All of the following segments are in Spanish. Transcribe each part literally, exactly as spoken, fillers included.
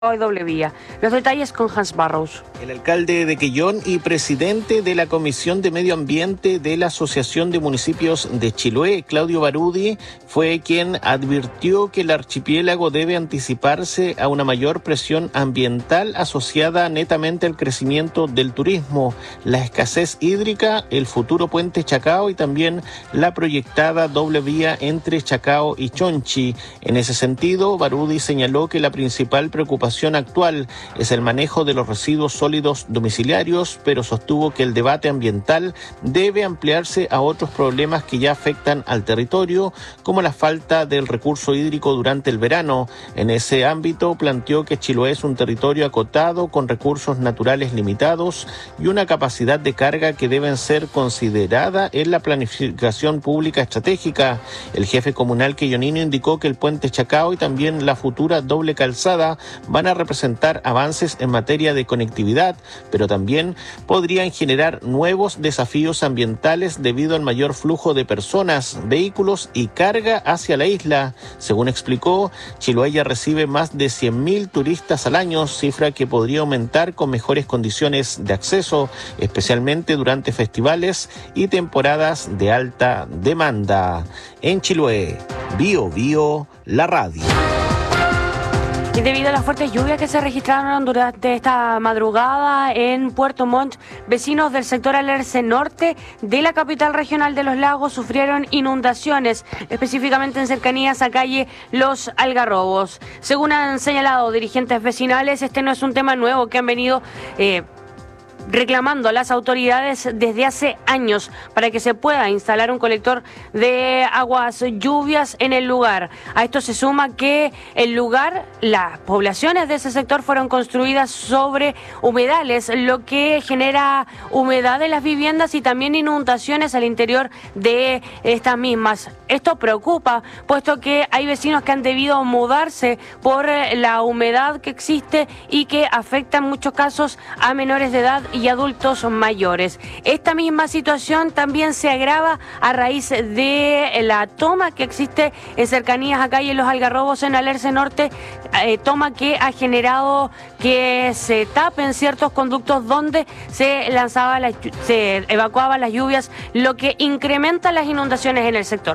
Hoy doble vía. Los detalles con Hans Barrows. El alcalde de Quellón y presidente de la Comisión de Medio Ambiente de la Asociación de Municipios de Chiloé, Claudio Barudi, fue quien advirtió que el archipiélago debe anticiparse a una mayor presión ambiental asociada netamente al crecimiento del turismo, la escasez hídrica, el futuro puente Chacao y también la proyectada doble vía entre Chacao y Chonchi. En ese sentido, Barudi señaló que la principal preocupación actual es el manejo de los residuos sólidos domiciliarios, pero sostuvo que el debate ambiental debe ampliarse a otros problemas que ya afectan al territorio, como la falta del recurso hídrico durante el verano. En ese ámbito planteó que Chiloé es un territorio acotado con recursos naturales limitados y una capacidad de carga que deben ser considerada en la planificación pública estratégica. El jefe comunal quellonino indicó que el puente Chacao y también la futura doble calzada van a representar avances en materia de conectividad, pero también podrían generar nuevos desafíos ambientales debido al mayor flujo de personas, vehículos y carga hacia la isla. Según explicó, Chiloé ya recibe más de cien mil turistas al año, cifra que podría aumentar con mejores condiciones de acceso, especialmente durante festivales y temporadas de alta demanda. En Chiloé, Bio Bio, la radio. Y debido a las fuertes lluvias que se registraron durante esta madrugada en Puerto Montt, vecinos del sector Alerce Norte de la capital regional de Los Lagos sufrieron inundaciones, específicamente en cercanías a calle Los Algarrobos. Según han señalado dirigentes vecinales, este no es un tema nuevo que han venido eh, reclamando a las autoridades desde hace años para que se pueda instalar un colector de aguas lluvias en el lugar. A esto se suma que el lugar, las poblaciones de ese sector fueron construidas sobre humedales, lo que genera humedad en las viviendas y también inundaciones al interior de estas mismas. Esto preocupa, puesto que hay vecinos que han debido mudarse por la humedad que existe y que afecta en muchos casos a menores de edad y adultos mayores. Esta misma situación también se agrava a raíz de la toma que existe en cercanías a calle Los Algarrobos en Alerce Norte, eh, toma que ha generado que se tapen ciertos conductos donde se lanzaba la, se evacuaban las lluvias, lo que incrementa las inundaciones en el sector.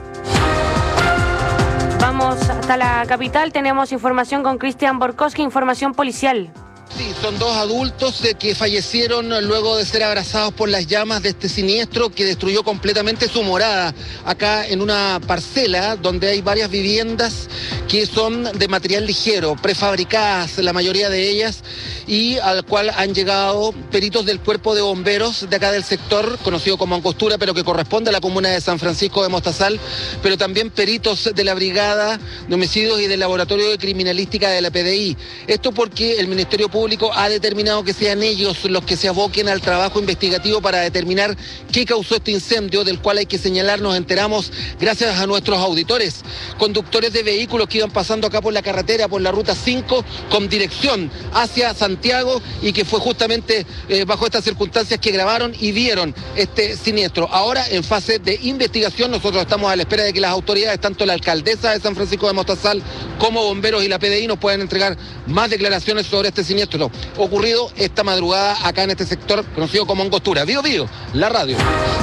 Vamos hasta la capital, tenemos información con Cristian Borkowski, información policial. Sí, son dos adultos de que fallecieron luego de ser abrazados por las llamas de este siniestro que destruyó completamente su morada acá en una parcela donde hay varias viviendas que son de material ligero, prefabricadas la mayoría de ellas, y al cual han llegado peritos del cuerpo de bomberos de acá del sector, conocido como Angostura, pero que corresponde a la comuna de San Francisco de Mostazal, pero también peritos de la Brigada de Homicidios y del Laboratorio de Criminalística de la P D I. Esto porque el Ministerio Público ha determinado que sean ellos los que se aboquen al trabajo investigativo para determinar qué causó este incendio, del cual hay que señalar, nos enteramos gracias a nuestros auditores, conductores de vehículos que iban pasando acá por la carretera, por la ruta cinco, con dirección hacia Santiago, y que fue justamente eh, bajo estas circunstancias que grabaron y vieron este siniestro. Ahora, en fase de investigación, nosotros estamos a la espera de que las autoridades, tanto la alcaldesa de San Francisco de Mostazal como bomberos y la P D I, nos puedan entregar más declaraciones sobre este siniestro ocurrido esta madrugada acá en este sector conocido como Angostura. Bio Bio, la radio.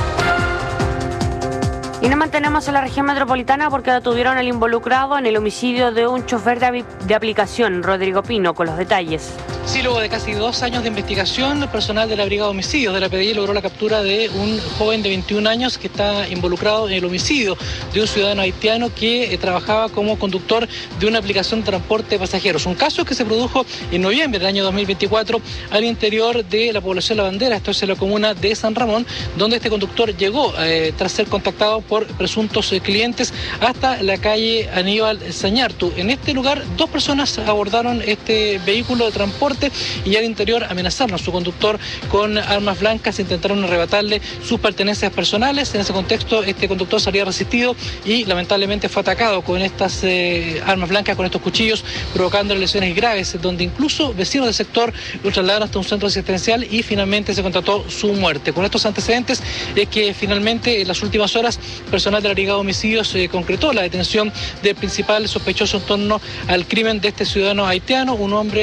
Y nos mantenemos en la región metropolitana porque detuvieron al involucrado en el homicidio de un chofer de, de aplicación, Rodrigo Pino, con los detalles. Sí, luego de casi dos años de investigación, el personal de la Brigada de Homicidios de la P D I logró la captura de un joven de veintiún años que está involucrado en el homicidio de un ciudadano haitiano que eh, trabajaba como conductor de una aplicación de transporte de pasajeros. Un caso que se produjo en noviembre del año dos mil veinticuatro al interior de la población La Bandera, esto es en la comuna de San Ramón, donde este conductor llegó eh, tras ser contactado por presuntos eh, clientes hasta la calle Aníbal Sañartu. En este lugar, dos personas abordaron este vehículo de transporte y al interior amenazaron a su conductor con armas blancas, intentaron arrebatarle sus pertenencias personales. En ese contexto, este conductor se había resistido y lamentablemente fue atacado con estas eh, armas blancas, con estos cuchillos, provocando lesiones graves, donde incluso vecinos del sector lo trasladaron hasta un centro asistencial y finalmente se constató su muerte. Con estos antecedentes es que finalmente en las últimas horas personal de la Brigada de Homicidios eh, concretó la detención del principal sospechoso en torno al crimen de este ciudadano haitiano, un hombre